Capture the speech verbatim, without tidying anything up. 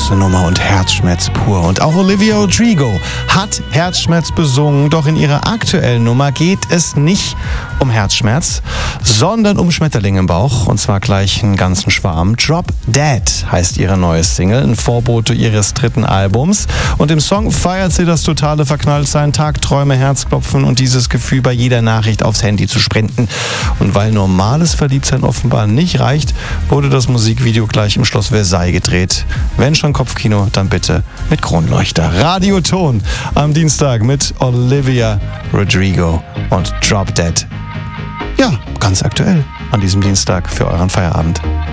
große Nummer und Herzschmerz pur. Und auch Olivia Rodrigo hat Herzschmerz besungen, doch in ihrer aktuellen Nummer geht es nicht um Herzschmerz, sondern um Schmetterlinge im Bauch, und zwar gleich einen ganzen Schwarm. Drop Dead heißt ihre neue Single, ein Vorbote ihres dritten Albums. Und im Song feiert sie das totale Verknalltsein, Tagträume, Herzklopfen und dieses Gefühl, bei jeder Nachricht aufs Handy zu sprinten. Und weil normales Verliebtsein offenbar nicht reicht, wurde das Musikvideo gleich im Schloss Versailles gedreht. Wenn schon Kopfkino, dann bitte mit Kronleuchter. Radioton am Dienstag mit Olivia Rodrigo und Drop Dead. Ja, ganz aktuell an diesem Dienstag für euren Feierabend.